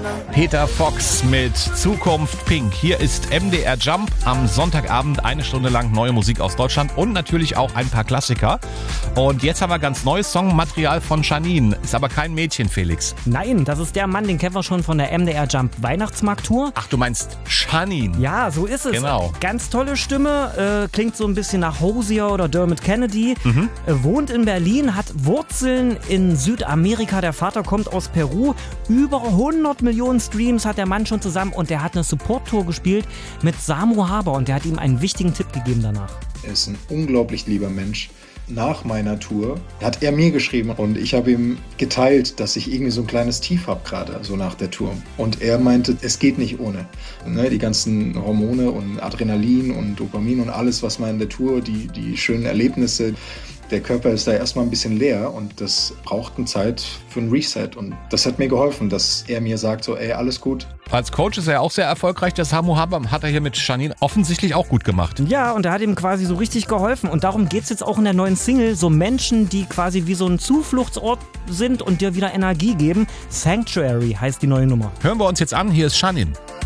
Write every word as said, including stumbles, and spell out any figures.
Peter Fox mit Zukunft Pink. Hier ist M D R Jump am Sonntagabend, eine Stunde lang neue Musik aus Deutschland und natürlich auch ein paar Klassiker. Und jetzt haben wir ganz neues Songmaterial von Janine. Ist aber kein Mädchen, Felix. Nein, das ist der Mann, den kennen wir schon von der M D R Jump Weihnachtsmarkt-Tour. Ach, du meinst Janine? Ja, so ist es. Genau. Ganz tolle Stimme, äh, klingt so ein bisschen nach Hozier oder Dermot Kennedy. Mhm. Äh, wohnt in Berlin, hat Wurzeln in Südamerika. Der Vater kommt aus Peru. Über hundert Millionen Streams hat der Mann schon zusammen und der hat eine Support-Tour gespielt mit Samu Haber und der hat ihm einen wichtigen Tipp gegeben danach. Er ist ein unglaublich lieber Mensch. Nach meiner Tour hat er mir geschrieben und ich habe ihm geteilt, dass ich irgendwie so ein kleines Tief habe gerade, so nach der Tour. Und er meinte, es geht nicht ohne. Ne, die ganzen Hormone und Adrenalin und Dopamin und alles, was man in der Tour, die, die schönen Erlebnisse, der Körper ist da erstmal ein bisschen leer und das braucht eine Zeit für ein Reset. Und das hat mir geholfen, dass er mir sagt so, ey, alles gut. Als Coach ist er auch sehr erfolgreich. Der Samu Haber hat er hier mit Janine offensichtlich auch gut gemacht. Ja, und er hat ihm quasi so richtig geholfen. Und darum geht es jetzt auch in der neuen Single. So Menschen, die quasi wie so ein Zufluchtsort sind und dir wieder Energie geben. Sanctuary heißt die neue Nummer. Hören wir uns jetzt an. Hier ist Janine.